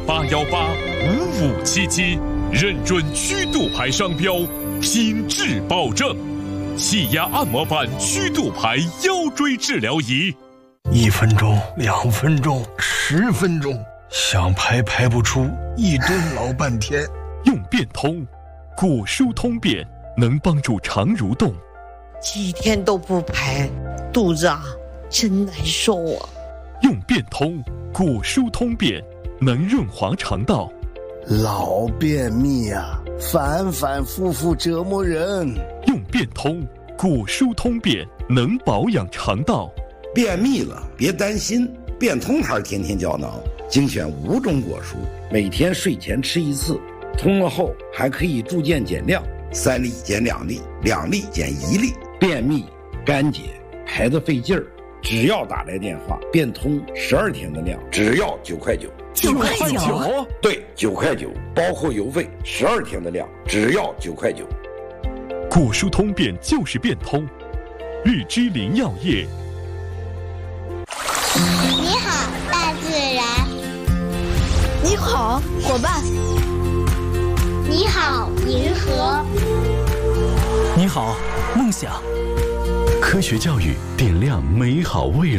8185577，认准曲度牌商标，品质保证。气压按摩板曲度牌腰椎治疗仪 ，1分钟、2分钟、10分钟，想排不出，一蹲老半天。 用变通，骨疏通便，能帮助肠蠕动。 几天都不排，肚子真难受啊。 用变通，骨疏通便，能润滑肠道。 老便秘反反复复折磨人。 用变通，骨疏通便，能保养肠道。 便秘了别担心，变通牌天天胶囊精选5种果蔬，每天睡前吃1次，通了后还可以逐渐减量，3粒减2粒，2粒减1粒。便秘、干结、排得费劲儿，只要打来电话，变通12天的量，只要9块9。 9块9？ 对，9块9，包括邮费，12天的量，只要9块9。 骨疏通便就是变通，日之林药业。 你好，大自然。 你好，伙伴。 你好，银河。 你好，梦想。 科学教育点亮美好未来。